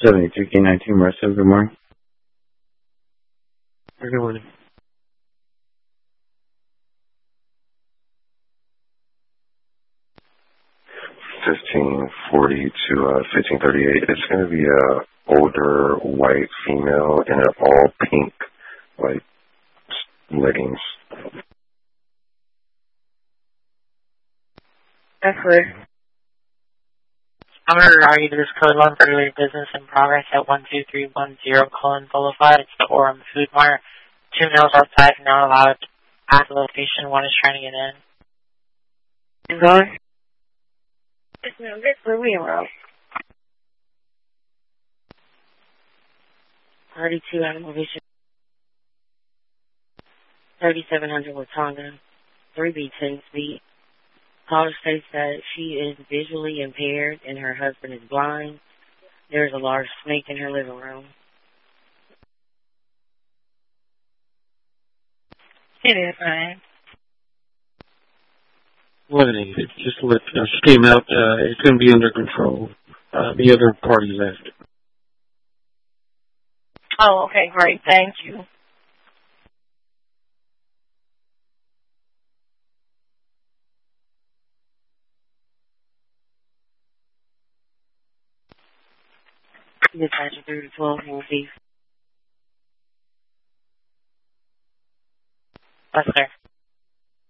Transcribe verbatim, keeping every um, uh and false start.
seventy-three K nineteen, Marissa. Good morning. Good morning. fifteen forty to uh, fifteen thirty-eight. It's going to be a older white female in an all pink, like, leggings. That's clear. I'm going to regard you to this code one for early business in progress at one two three one zero Cullen Boulevard. It's the Orem Food Mart. Two males outside are not allowed at the location. One is trying to get in. Is on? Yes, ma'am. This is where we are. thirty-two Animal Vision. thirty-seven hundred Watanga. three B ten speed. Caller states that she is visually impaired and her husband is blind. There is a large snake in her living room. It is fine. Eliminated. Just let you know, she came out. Uh, it's going to be under control. Uh, the other party left. Oh, okay, great. Thank you. Dispatcher three to twelve Northeast. Yes, sir.